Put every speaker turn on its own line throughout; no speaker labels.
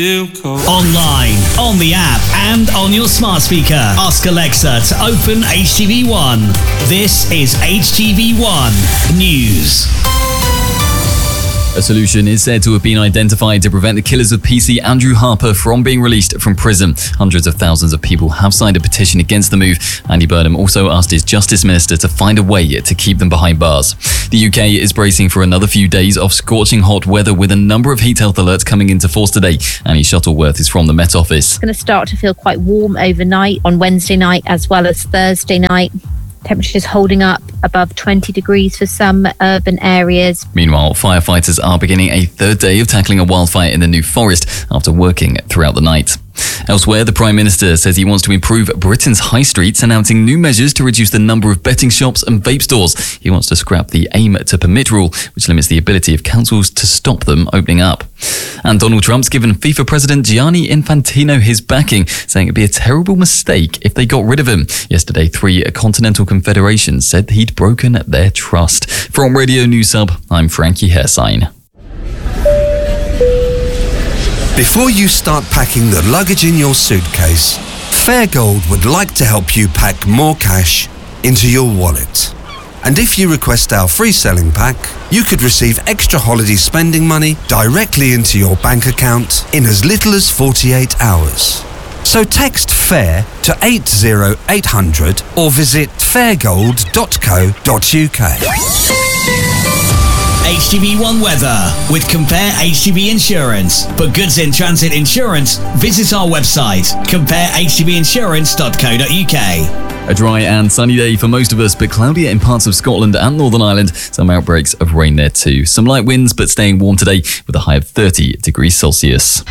Online, on the app, and on your smart speaker. Ask Alexa to open HTV1. This is HTV1 News.
A solution is said to have been identified to prevent the killers of PC Andrew Harper from being released from prison. Hundreds of thousands of people have signed a petition against the move. Andy Burnham also asked his Justice Minister to find a way to keep them behind bars. The UK is bracing for another few days of scorching hot weather with a number of heat health alerts coming into force today. Annie Shuttleworth is from the Met Office.
It's going to start to feel quite warm overnight on Wednesday night as well as Thursday night. Temperatures holding up above 20 degrees for some urban areas.
Meanwhile, firefighters are beginning a third day of tackling a wildfire in the New Forest after working throughout the night. Elsewhere, the Prime Minister says he wants to improve Britain's high streets, announcing new measures to reduce the number of betting shops and vape stores. He wants to scrap the aim to permit rule, which limits the ability of councils to stop them opening up. And Donald Trump's given FIFA President Gianni Infantino his backing, saying it'd be a terrible mistake if they got rid of him. Yesterday, 3 continental confederations said he'd broken their trust. From Radio News Hub, I'm Frankie Hersign.
Before you start packing the luggage in your suitcase, Fairgold would like to help you pack more cash into your wallet. And if you request our free selling pack, you could receive extra holiday spending money directly into your bank account in as little as 48 hours. So text FAIR to 80800 or visit fairgold.co.uk.
HTV1 weather with Compare HTV Insurance. For goods in transit insurance, visit our website, comparehtvinsurance.co.uk.
A dry and sunny day for most of us, but cloudier in parts of Scotland and Northern Ireland. Some outbreaks of rain there too. Some light winds, but staying warm today with a high of 30 degrees Celsius.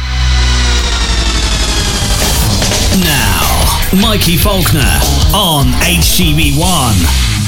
Now, Mikey Faulkner on HTV1.